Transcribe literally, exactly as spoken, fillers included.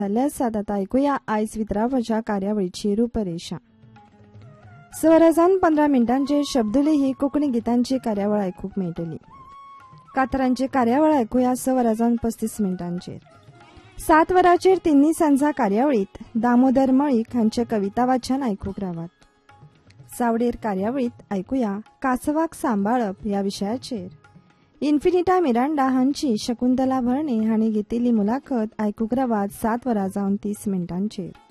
जाल्ले आसात. आतां आयकुया आयज वितरावपाच्या कार्यावळीची रुपरेषा. स वरांजावन पंदरा मिनटांचेर शब्दुली ही कोंकणी गितांची कार्यावळ आयकूंक मेळटली. कातरांची कार्यावळ आयकुया स वरांजावन पस्तीस मिनटांचेर. सात वरांचेर तिन्नी सांजा कार्यावळीत दामोदर मळीक हांचे कविता वाचन आयकूंक रावात. सावडेर कार्यावळीत आयकुया कासवाक सांबाळप ह्या विशयाचेर इन्फिनिटा मिरांडा हांची शकुंतला भरणे हांणी घेतिल्ली मुलाखत आयकूंक रावात सात वरां जावन तीस मिनटांचेर.